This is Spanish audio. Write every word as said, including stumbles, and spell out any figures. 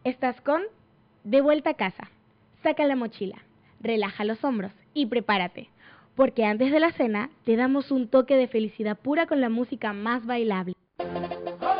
Estás con De vuelta a casa. Saca la mochila, relaja los hombros y prepárate, porque antes de la cena te damos un toque de felicidad pura con la música más bailable.